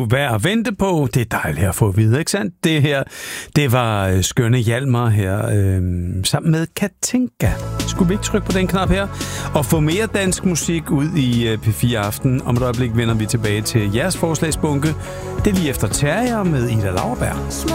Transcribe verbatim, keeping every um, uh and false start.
værd at vente på. Det er dejligt at få at vide, ikke sandt? Det her, det var skønne Hjalmar her, øh, sammen med Katinka. Skulle vi ikke trykke på den knap her? Og få mere dansk musik ud i P fire Aften. Om et øjeblik vender vi tilbage til jeres forslagsbunke. Det er lige efter Terrier med Ida Lauerberg.